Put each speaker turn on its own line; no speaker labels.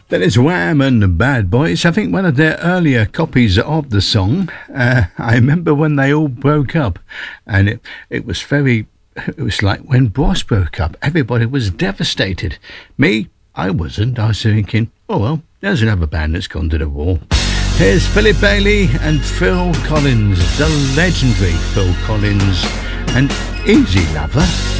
That is Wham and the Bad Boys. I think one of their earlier copies of the song. I remember when they all broke up, and it was very. It was like when Bros broke up. Everybody was devastated. Me, I wasn't. I was thinking, oh well, there's another band that's gone to the wall. Here's Philip Bailey and Phil Collins, the legendary Phil Collins, and Easy Lover.